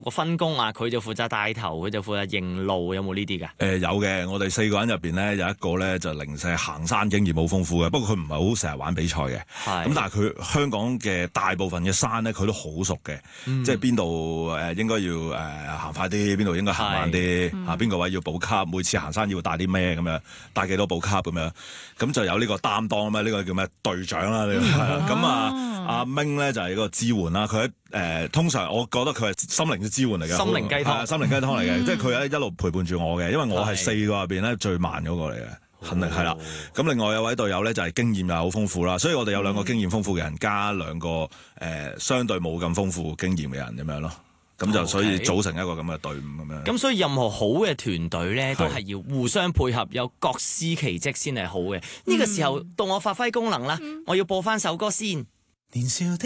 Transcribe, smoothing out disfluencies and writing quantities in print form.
個分工啊，佢就負責帶頭，佢就負責認路，有冇呢啲㗎？ 有嘅，我哋4個人入邊咧有一個咧就零舍行山經驗好豐富嘅，不過佢唔係好成日玩比賽嘅。咁但係佢香港嘅大部分嘅山咧，佢都好熟嘅，即係邊度應該要行快啲，邊度應該行慢啲，邊個位要補給，每次行山要帶啲咩咁樣，帶幾多補給咁樣，咁就有呢個擔當啊嘛，呢個叫咩隊長啦，咁阿明咧就係一個支援啦，佢通常我覺得佢係心靈嘅支援嚟嘅， 心靈雞湯， 心靈雞湯嚟嘅，即係佢一路陪伴住我嘅，因為我係4個入邊咧最慢嗰個嚟嘅，肯定係啦。咁另外有位隊友咧就係經驗又好豐富啦，所以我哋有2個經驗豐富嘅人，加2個相對冇咁豐富經驗嘅人咁樣咯，咁就所以組成一個咁嘅隊伍咁樣。 咁所以任何好嘅團隊咧，都係要互相配合，有各司其職先係好嘅。呢個時候到我發揮功能啦，我要播翻首歌先。年少